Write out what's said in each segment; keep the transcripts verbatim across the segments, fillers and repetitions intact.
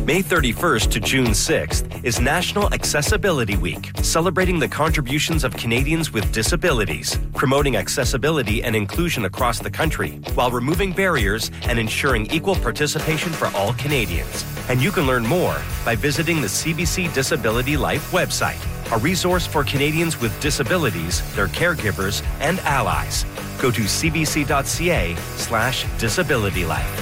May thirty-first to June sixth is National Accessibility Week, celebrating the contributions of Canadians with disabilities, promoting accessibility and inclusion across the country, while removing barriers and ensuring equal participation for all Canadians. And you can learn more by visiting the C B C Disability Life website, a resource for Canadians with disabilities, their caregivers, and allies. Go to cbc.ca slash disabilitylife.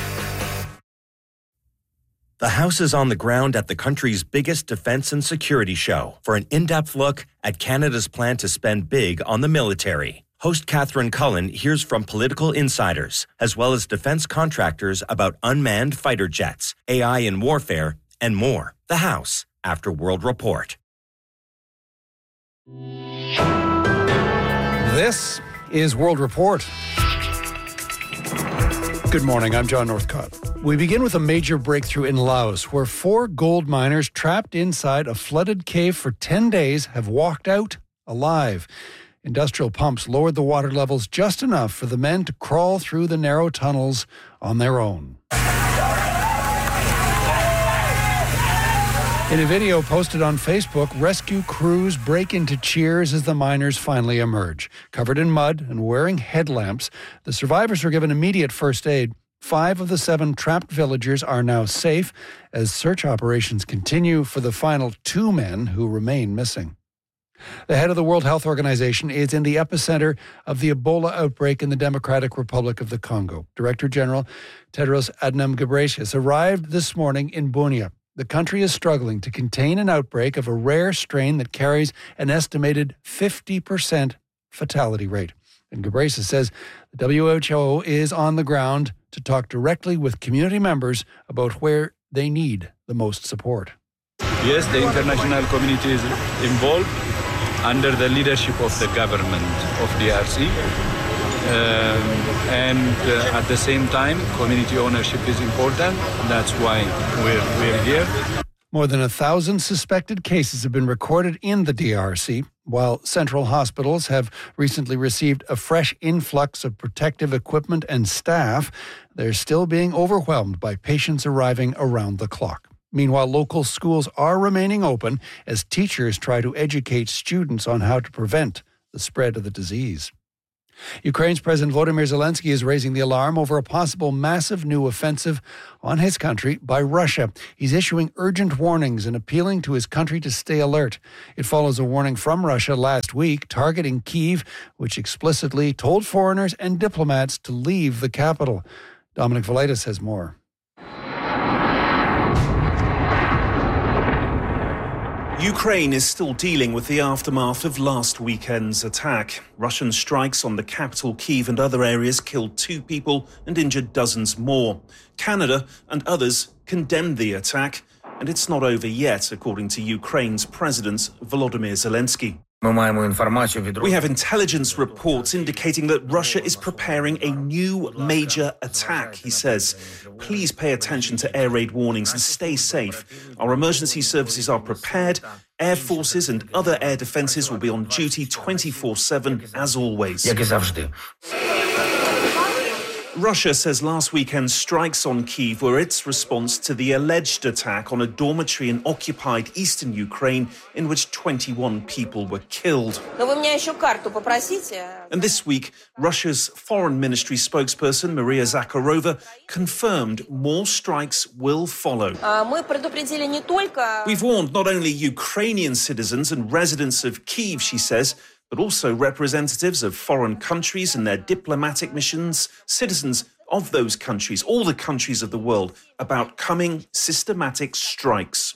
The House is on the ground at the country's biggest defense and security show for an in-depth look at Canada's plan to spend big on the military. Host Catherine Cullen hears from political insiders, as well as defense contractors about unmanned fighter jets, A I in warfare, and more. The House, after World Report. This is World Report. Good morning, I'm John Northcott. We begin with a major breakthrough in Laos, where four gold miners trapped inside a flooded cave for ten days have walked out alive. Industrial pumps lowered the water levels just enough for the men to crawl through the narrow tunnels on their own. In a video posted on Facebook, rescue crews break into cheers as the miners finally emerge. Covered in mud and wearing headlamps, the survivors were given immediate first aid. Five of the seven trapped villagers are now safe as search operations continue for the final two men who remain missing. The head of the World Health Organization is in the epicenter of the Ebola outbreak in the Democratic Republic of the Congo. Director General Tedros Adhanom Ghebreyesus arrived this morning in Bunia. The country is struggling to contain an outbreak of a rare strain that carries an estimated fifty percent fatality rate. And Ghebreyesus says the W H O is on the ground to talk directly with community members about where they need the most support. Yes, the international community is involved under the leadership of the government of D R C. Um, and uh, at the same time, community ownership is important. That's why we're, we're here. More than a thousand suspected cases have been recorded in the D R C, while central hospitals have recently received a fresh influx of protective equipment and staff. They're still being overwhelmed by patients arriving around the clock. Meanwhile, local schools are remaining open as teachers try to educate students on how to prevent the spread of the disease. Ukraine's President Volodymyr Zelensky is raising the alarm over a possible massive new offensive on his country by Russia. He's issuing urgent warnings and appealing to his country to stay alert. It follows a warning from Russia last week targeting Kyiv, which explicitly told foreigners and diplomats to leave the capital. Dominic Velitis has more. Ukraine is still dealing with the aftermath of last weekend's attack. Russian strikes on the capital, Kyiv, and other areas killed two people and injured dozens more. Canada and others condemned the attack, and it's not over yet, according to Ukraine's President Volodymyr Zelensky. We have intelligence reports indicating that Russia is preparing a new major attack, he says. Please pay attention to air raid warnings and stay safe. Our emergency services are prepared. Air forces and other air defenses will be on duty twenty-four seven, as always. Russia says last weekend's strikes on Kyiv were its response to the alleged attack on a dormitory in occupied eastern Ukraine in which twenty-one people were killed. And this week, Russia's foreign ministry spokesperson Maria Zakharova confirmed more strikes will follow. We've warned not only Ukrainian citizens and residents of Kyiv, she says, but also representatives of foreign countries and their diplomatic missions, citizens of those countries, all the countries of the world, about coming systematic strikes.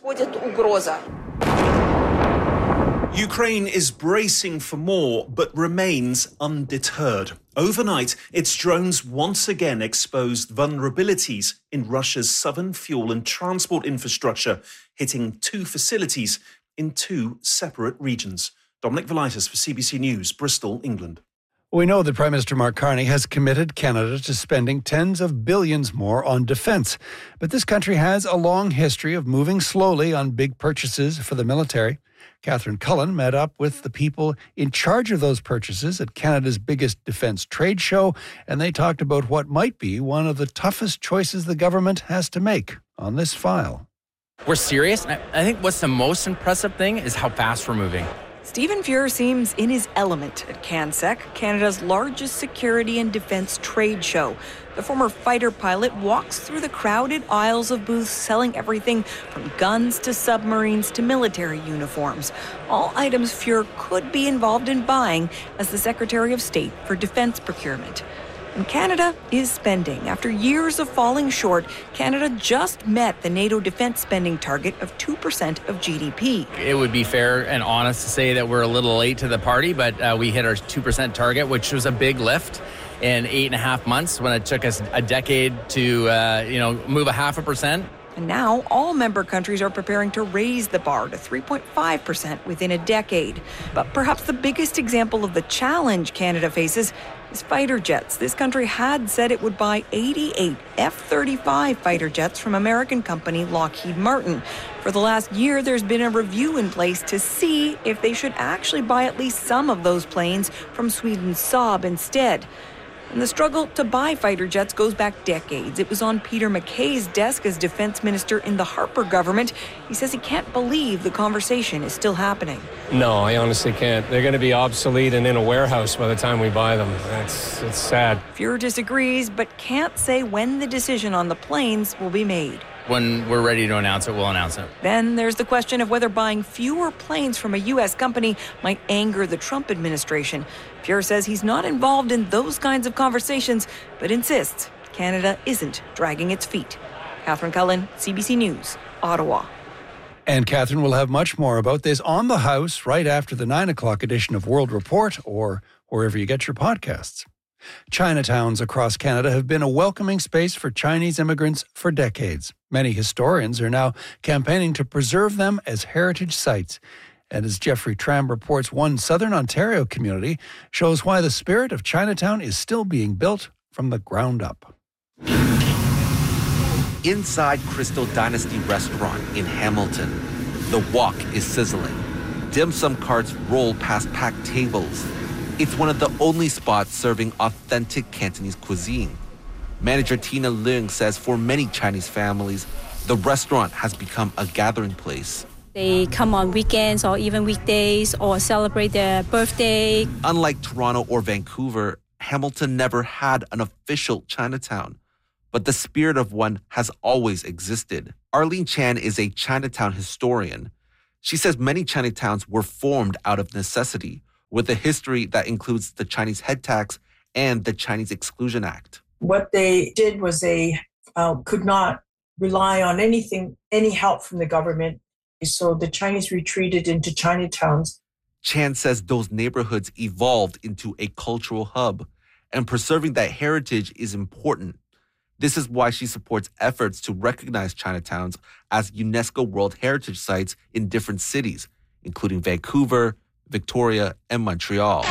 Ukraine is bracing for more, but remains undeterred. Overnight, its drones once again exposed vulnerabilities in Russia's southern fuel and transport infrastructure, hitting two facilities in two separate regions. Dominic Velitis for C B C News, Bristol, England. We know that Prime Minister Mark Carney has committed Canada to spending tens of billions more on defence. But this country has a long history of moving slowly on big purchases for the military. Catherine Cullen met up with the people in charge of those purchases at Canada's biggest defence trade show, and they talked about what might be one of the toughest choices the government has to make on this file. We're serious. And I think what's the most impressive thing is how fast we're moving. Stephen Fuhr seems in his element at CanSec, Canada's largest security and defense trade show. The former fighter pilot walks through the crowded aisles of booths selling everything from guns to submarines to military uniforms. All items Fuhr could be involved in buying as the Secretary of State for Defense Procurement. And Canada is spending. After years of falling short, Canada just met the NATO defense spending target of two percent of G D P. It would be fair and honest to say that we're a little late to the party, but uh, we hit our two percent target, which was a big lift in eight and a half months when it took us a decade to, uh, you know, move a half a percent. And now all member countries are preparing to raise the bar to three point five percent within a decade. But perhaps the biggest example of the challenge Canada faces is fighter jets. This country had said it would buy eighty-eight F thirty-five fighter jets from American company Lockheed Martin. For the last year, there's been a review in place to see if they should actually buy at least some of those planes from Sweden's Saab instead. And the struggle to buy fighter jets goes back decades. It was on Peter MacKay's desk as defense minister in the Harper government. He says he can't believe the conversation is still happening. No, I honestly can't. They're going to be obsolete and in a warehouse by the time we buy them. It's, it's sad. Fuhr disagrees, but can't say when the decision on the planes will be made. When we're ready to announce it, we'll announce it. Then there's the question of whether buying fewer planes from a U S company might anger the Trump administration. Fuhr says he's not involved in those kinds of conversations, but insists Canada isn't dragging its feet. Catherine Cullen, C B C News, Ottawa. And Catherine will have much more about this on the House right after the nine o'clock edition of World Report or wherever you get your podcasts. Chinatowns across Canada have been a welcoming space for Chinese immigrants for decades. Many historians are now campaigning to preserve them as heritage sites. And as Jeffrey Tram reports, one Southern Ontario community shows why the spirit of Chinatown is still being built from the ground up. Inside Crystal Dynasty Restaurant in Hamilton, the wok is sizzling. Dim sum carts roll past packed tables. It's one of the only spots serving authentic Cantonese cuisine. Manager Tina Leung says for many Chinese families, the restaurant has become a gathering place. They come on weekends or even weekdays or celebrate their birthday. Unlike Toronto or Vancouver, Hamilton never had an official Chinatown, but the spirit of one has always existed. Arlene Chan is a Chinatown historian. She says many Chinatowns were formed out of necessity, with a history that includes the Chinese head tax and the Chinese Exclusion Act. What they did was they uh, could not rely on anything, any help from the government. So the Chinese retreated into Chinatowns. Chan says those neighborhoods evolved into a cultural hub, and preserving that heritage is important. This is why she supports efforts to recognize Chinatowns as UNESCO World Heritage Sites in different cities, including Vancouver, Victoria, and Montreal.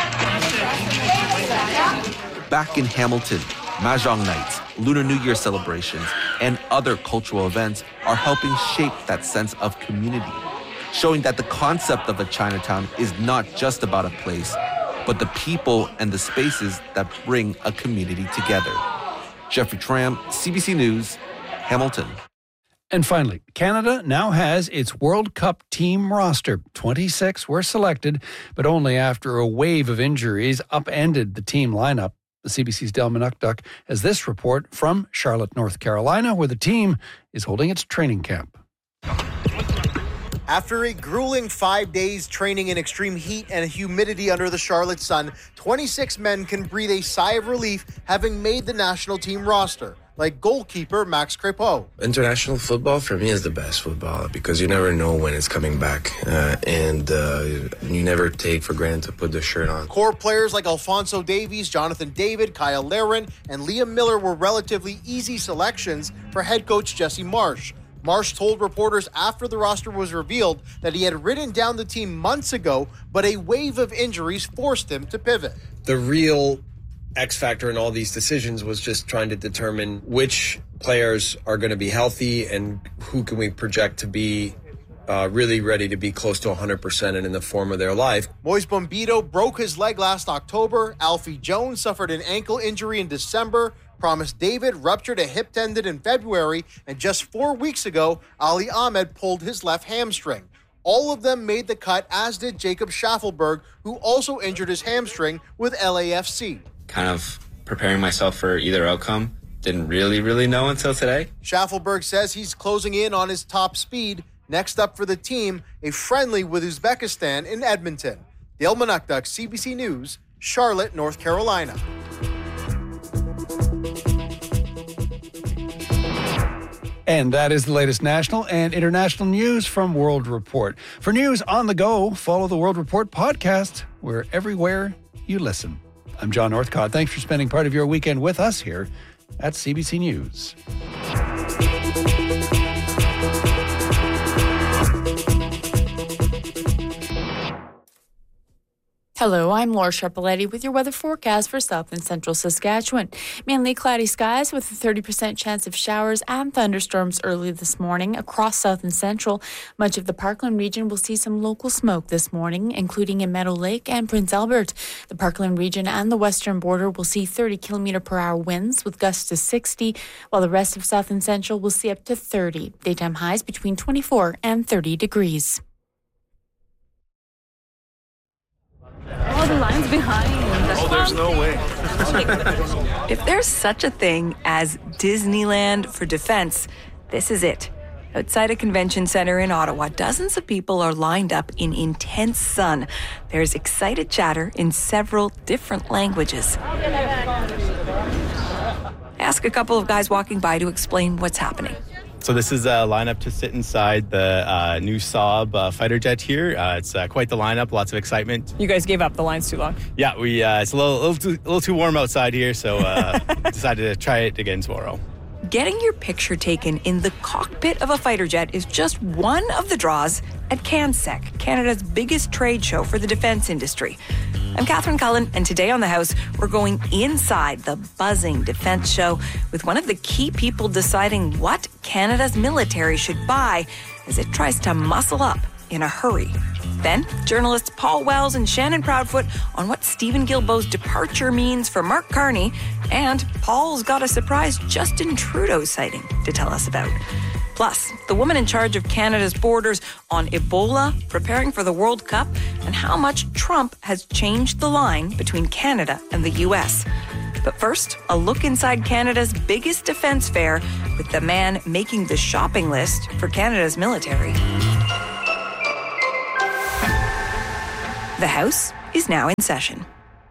Back in Hamilton, Mahjong nights, Lunar New Year celebrations, and other cultural events are helping shape that sense of community, showing that the concept of a Chinatown is not just about a place, but the people and the spaces that bring a community together. Jeffrey Tram, C B C News, Hamilton. And finally, Canada now has its World Cup team roster. twenty-six were selected, but only after a wave of injuries upended the team lineup. The C B C's Del Minukduk has this report from Charlotte, North Carolina, where the team is holding its training camp. After a grueling five days training in extreme heat and humidity under the Charlotte sun, twenty-six men can breathe a sigh of relief having made the national team roster, like goalkeeper Max Crepeau. International football for me is the best football because you never know when it's coming back uh, and uh, you never take for granted to put the shirt on. Core players like Alphonso Davies, Jonathan David, Kyle Larin, and Liam Miller were relatively easy selections for head coach Jesse Marsch. Marsch told reporters after the roster was revealed that he had written down the team months ago, but a wave of injuries forced him to pivot. The real X factor in all these decisions was just trying to determine which players are going to be healthy and who can we project to be uh, really ready to be close to one hundred percent and in the form of their life. Moise Bombito broke his leg last October. Alfie Jones suffered an ankle injury in December. Promise David ruptured a hip tendon in February, and just four weeks ago, Ali Ahmed pulled his left hamstring. All of them made the cut, as did Jacob Schaffelberg, who also injured his hamstring with L A F C. Kind of preparing myself for either outcome. Didn't really, really know until today. Schaffelberg says he's closing in on his top speed. Next up for the team, a friendly with Uzbekistan in Edmonton. Dale Manukduk, C B C News, Charlotte, North Carolina. And that is the latest national and international news from World Report. For news on the go, follow the World Report podcast. We're everywhere you listen. I'm John Northcott. Thanks for spending part of your weekend with us here at C B C News. Hello, I'm Laura Sharpaletti with your weather forecast for south and central Saskatchewan. Mainly cloudy skies with a thirty percent chance of showers and thunderstorms early this morning across south and central. Much of the Parkland region will see some local smoke this morning, including in Meadow Lake and Prince Albert. The Parkland region and the western border will see thirty kilometre per hour winds with gusts to sixty, while the rest of south and central will see up to thirty. Daytime highs between twenty-four and thirty degrees. Oh, the line's behind. Oh, there's no way. If there's such a thing as Disneyland for defense, this is it. Outside a convention center in Ottawa, dozens of people are lined up in intense sun. There's excited chatter in several different languages. Ask a couple of guys walking by to explain what's happening. So this is a lineup to sit inside the uh, new Saab uh, fighter jet here. Uh, it's uh, quite the lineup, lots of excitement. You guys gave up, the line's too long. Yeah, we uh, it's a little, little, too, a little too warm outside here, so uh, decided to try it again tomorrow. Getting your picture taken in the cockpit of a fighter jet is just one of the draws at CanSec, Canada's biggest trade show for the defense industry. I'm Catherine Cullen, and today on The House, we're going inside the buzzing defense show with one of the key people deciding what Canada's military should buy as it tries to muscle up in a hurry. Then, journalists Paul Wells and Shannon Proudfoot on what Stephen Guilbeault's departure means for Mark Carney, and Paul's got a surprise Justin Trudeau sighting to tell us about. Plus, the woman in charge of Canada's borders on Ebola, preparing for the World Cup, and how much Trump has changed the line between Canada and the U S. But first, a look inside Canada's biggest defense fair with the man making the shopping list for Canada's military. The House is now in session.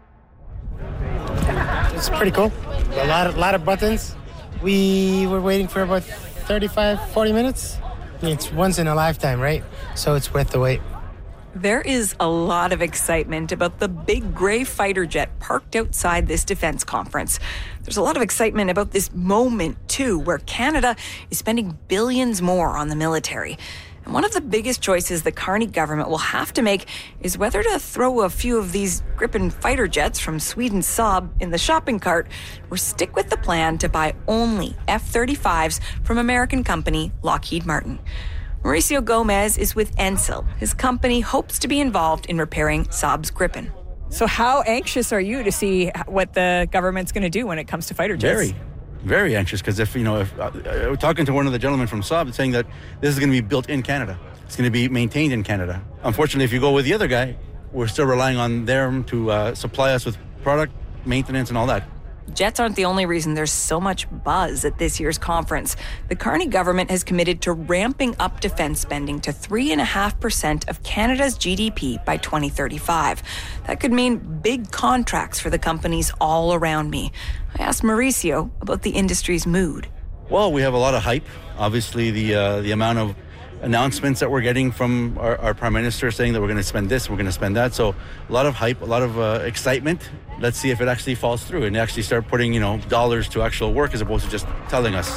It's pretty cool. A lot of, lot of buttons. We were waiting for about thirty-five, forty minutes. It's once in a lifetime, right? So it's worth the wait. There is a lot of excitement about the big gray fighter jet parked outside this defense conference. There's a lot of excitement about this moment, too, where Canada is spending billions more on the military. And one of the biggest choices the Carney government will have to make is whether to throw a few of these Gripen fighter jets from Sweden's Saab in the shopping cart or stick with the plan to buy only F thirty-fives from American company Lockheed Martin. Mauricio Gomez is with Ensil. His company hopes to be involved in repairing Saab's Gripen. So how anxious are you to see what the government's going to do when it comes to fighter jets? Very. Very anxious, because if, you know, if uh, uh, talking to one of the gentlemen from Saab, saying that this is going to be built in Canada. It's going to be maintained in Canada. Unfortunately, if you go with the other guy, we're still relying on them to uh, supply us with product, maintenance, and all that. Jets aren't the only reason there's so much buzz at this year's conference. The Carney government has committed to ramping up defense spending to three point five percent of Canada's G D P by twenty thirty-five. That could mean big contracts for the companies all around me. I asked Mauricio about the industry's mood. Well, we have a lot of hype. Obviously, the uh, the amount of announcements that we're getting from our, our Prime Minister saying that we're going to spend this, we're going to spend that. So a lot of hype, a lot of uh, excitement. Let's see if it actually falls through and actually start putting, you know, dollars to actual work as opposed to just telling us.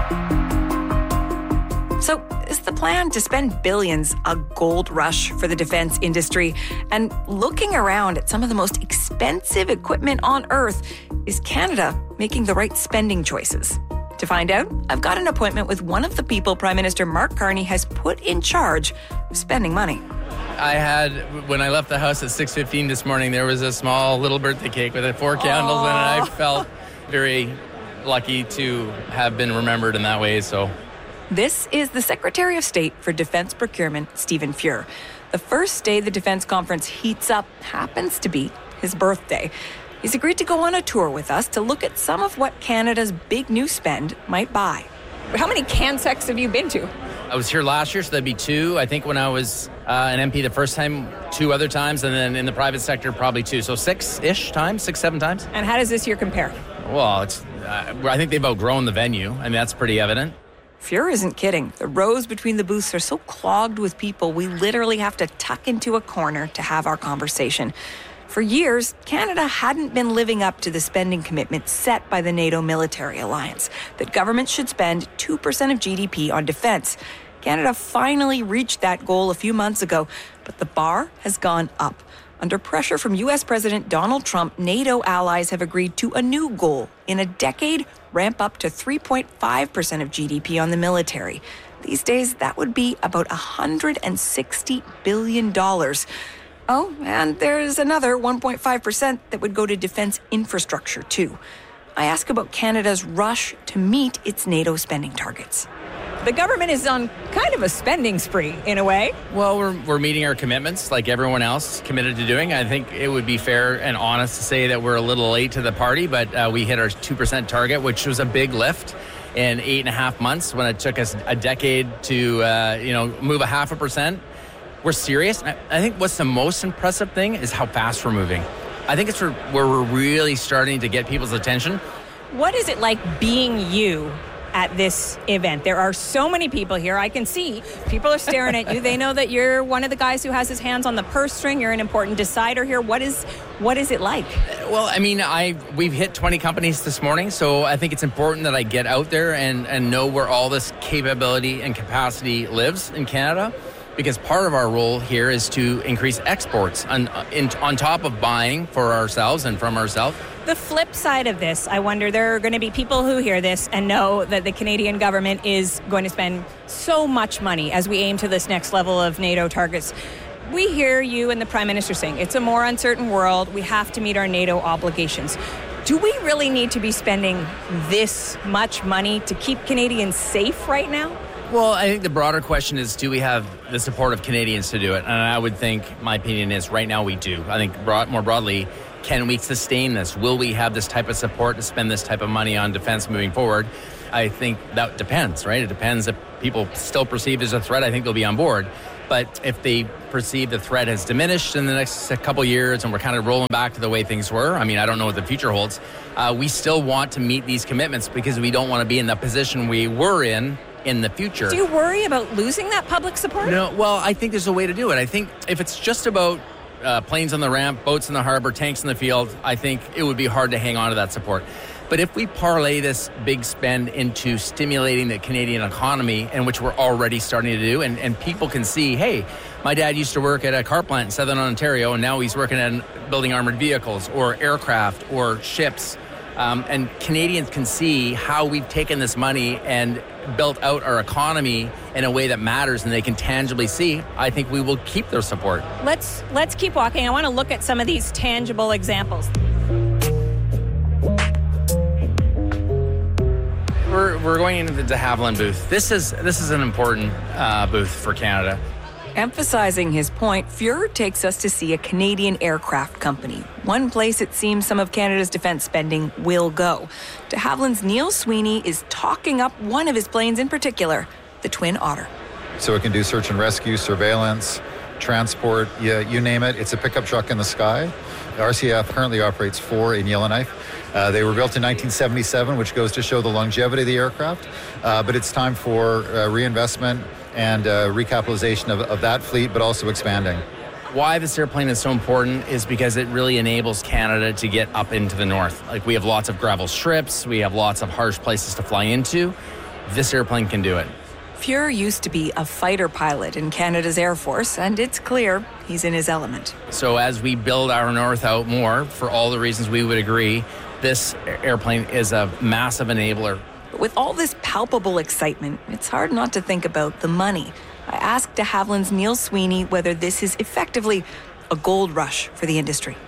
So is the plan to spend billions a gold rush for the defense industry? And looking around at some of the most expensive equipment on Earth, is Canada making the right spending choices? To find out, I've got an appointment with one of the people Prime Minister Mark Carney has put in charge of spending money. I had, when I left the house at six fifteen this morning, there was a small little birthday cake with four candles in it. I felt very lucky to have been remembered in that way. So, this is the Secretary of State for Defense Procurement, Stephen Fuhr. The first day the defense conference heats up happens to be his birthday. He's agreed to go on a tour with us to look at some of what Canada's big new spend might buy. How many CanSecs have you been to? I was here last year, so that'd be two. I think when I was uh, an M P the first time, two other times, and then in the private sector, probably two. So six-ish times, six, seven times. And how does this year compare? Well, it's. Uh, I think they've outgrown the venue. I mean, that's pretty evident. Fuhr isn't kidding. The rows between the booths are so clogged with people, we literally have to tuck into a corner to have our conversation. For years, Canada hadn't been living up to the spending commitment set by the NATO military alliance, that governments should spend two percent of G D P on defense. Canada finally reached that goal a few months ago, but the bar has gone up. Under pressure from U S President Donald Trump, NATO allies have agreed to a new goal. In a decade, ramp up to three point five percent of G D P on the military. These days, that would be about one hundred sixty billion dollars. Oh, and there's another one point five percent that would go to defense infrastructure, too. I ask about Canada's rush to meet its NATO spending targets. The government is on kind of a spending spree, in a way. Well, we're, we're meeting our commitments like everyone else committed to doing. I think it would be fair and honest to say that we're a little late to the party, but uh, we hit our two percent target, which was a big lift in eight and a half months when it took us a decade to uh, you know, move a half a percent. We're serious. I, I think what's the most impressive thing is how fast we're moving. I think it's where we're really starting to get people's attention. What is it like being you at this event? There are so many people here. I can see people are staring at you. They know that you're one of the guys who has his hands on the purse string. You're an important decider here. What is what is it like? Well, I mean, I we've hit twenty companies this morning, so I think it's important that I get out there and, and know where all this capability and capacity lives in Canada, because part of our role here is to increase exports on, in, on top of buying for ourselves and from ourselves. The flip side of this, I wonder, there are going to be people who hear this and know that the Canadian government is going to spend so much money as we aim to this next level of NATO targets. We hear you and the Prime Minister saying it's a more uncertain world. We have to meet our NATO obligations. Do we really need to be spending this much money to keep Canadians safe right now? Well, I think the broader question is, do we have the support of Canadians to do it? And I would think, my opinion is, right now we do. I think broad, more broadly, can we sustain this? Will we have this type of support to spend this type of money on defense moving forward? I think that depends, right? It depends. If people still perceive it as a threat, I think they'll be on board. But if they perceive the threat has diminished in the next couple of years and we're kind of rolling back to the way things were, I mean, I don't know what the future holds. Uh, we still want to meet these commitments because we don't want to be in the position we were in in the future. Do you worry about losing that public support? No, well, I think there's a way to do it. I think if it's just about uh, planes on the ramp, boats in the harbor, tanks in the field, I think it would be hard to hang on to that support. But if we parlay this big spend into stimulating the Canadian economy, and which we're already starting to do, and, and people can see, hey, my dad used to work at a car plant in Southern Ontario, and now he's working at building armored vehicles or aircraft or ships. Um, and Canadians can see how we've taken this money and built out our economy in a way that matters, and they can tangibly see. I think we will keep their support. Let's let's keep walking. I want to look at some of these tangible examples. We're we're going into the de Havilland booth. This is this is an important uh, booth for Canada. Emphasizing his point, Fuhr takes us to see a Canadian aircraft company, one place it seems some of Canada's defense spending will go. De Havilland's Neil Sweeney is talking up one of his planes in particular, the Twin Otter. So it can do search and rescue, surveillance, transport, you, you name it. It's a pickup truck in the sky. R C A F currently operates four in Yellowknife. Uh, they were built in nineteen seventy-seven, which goes to show the longevity of the aircraft. Uh, but it's time for uh, reinvestment and uh, recapitalization of, of that fleet, but also expanding. Why this airplane is so important is because it really enables Canada to get up into the north. Like, we have lots of gravel strips, we have lots of harsh places to fly into. This airplane can do it. Fuhr used to be a fighter pilot in Canada's Air Force, and it's clear he's in his element. So as we build our north out more, for all the reasons we would agree, this airplane is a massive enabler. But with all this palpable excitement, it's hard not to think about the money. I asked de Havilland's Neil Sweeney whether this is effectively a gold rush for the industry.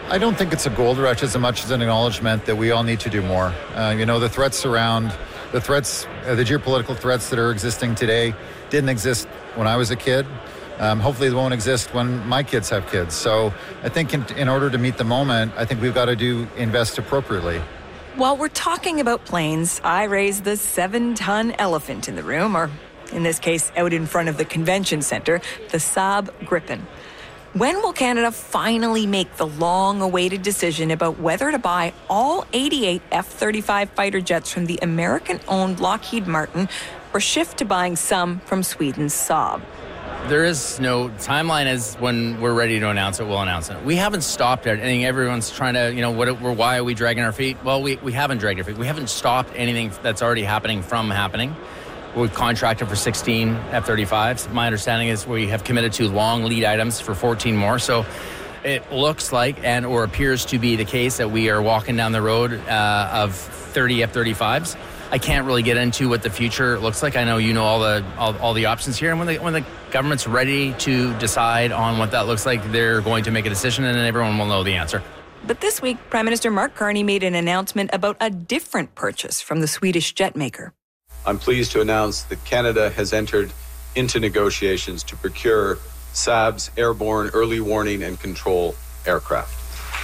I don't think it's a gold rush as much as an acknowledgement that we all need to do more. Uh, you know, the threats around, the threats, uh, the geopolitical threats that are existing today didn't exist when I was a kid. Um, hopefully they won't exist when my kids have kids. So I think in, in order to meet the moment, I think we've got to do invest appropriately. While we're talking about planes, I raised the seven-ton elephant in the room, or in this case, out in front of the convention center, the Saab Gripen. When will Canada finally make the long-awaited decision about whether to buy all eighty-eight F thirty-five fighter jets from the American-owned Lockheed Martin or shift to buying some from Sweden's Saab? There is no timeline. Is when we're ready to announce it, we'll announce it. We haven't stopped it. I think everyone's trying to, you know, what? We're, why are we dragging our feet? Well, we, we haven't dragged our feet. We haven't stopped anything that's already happening from happening. We've contracted for sixteen F thirty-fives. My understanding is we have committed to long lead items for fourteen more. So it looks like and or appears to be the case that we are walking down the road uh, of thirty F thirty-fives. I can't really get into what the future looks like. I know you know all the all, all the options here, and when the when the government's ready to decide on what that looks like, they're going to make a decision, and then everyone will know the answer. But this week, Prime Minister Mark Carney made an announcement about a different purchase from the Swedish jet maker. I'm pleased to announce that Canada has entered into negotiations to procure Saab's airborne early warning and control aircraft.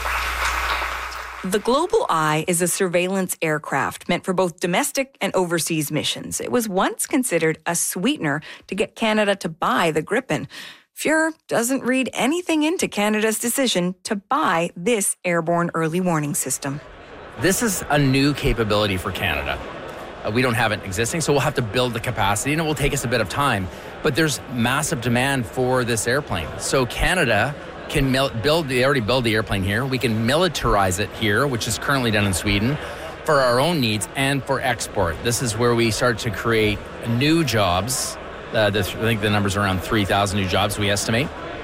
The Global Eye is a surveillance aircraft meant for both domestic and overseas missions. It was once considered a sweetener to get Canada to buy the Gripen. Fuhr doesn't read anything into Canada's decision to buy this airborne early warning system. This is a new capability for Canada. Uh, we don't have it existing, so we'll have to build the capacity, and it will take us a bit of time. But there's massive demand for this airplane. So Canada can mil- build, they already build the airplane here. We can militarize it here, which is currently done in Sweden, for our own needs and for export. This is where we start to create new jobs. Uh, the, I think the number's around three thousand new jobs we estimate.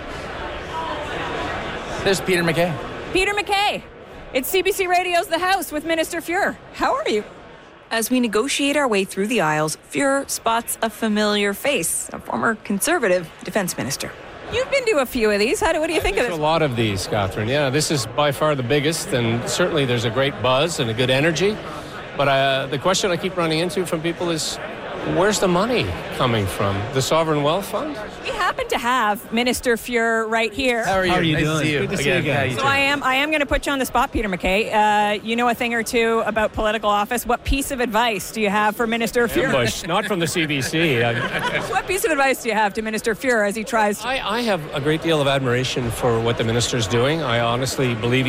There's Peter MacKay. Peter MacKay. It's C B C Radio's The House with Minister Fuhr. How are you? As we negotiate our way through the aisles, Fuhr spots a familiar face, a former Conservative defense minister. You've been to a few of these. How do, what do you think of There's this? a lot of these, Catherine. Yeah, this is by far the biggest, and certainly there's a great buzz and a good energy. But uh, the question I keep running into from people is, where's the money coming from? The Sovereign Wealth Fund? We happen to have Minister Fuhr right here. How are you? How are you nice doing? To see you. Good to Again, see you again. how you So doing? I am I am going to put you on the spot, Peter MacKay. Uh, you know a thing or two about political office. What piece of advice do you have for Minister Fuhr? Ambush, not from the C B C. I, What piece of advice do you have to Minister Fuhr as he tries to... I, I have a great deal of admiration for what the minister's doing. I honestly believe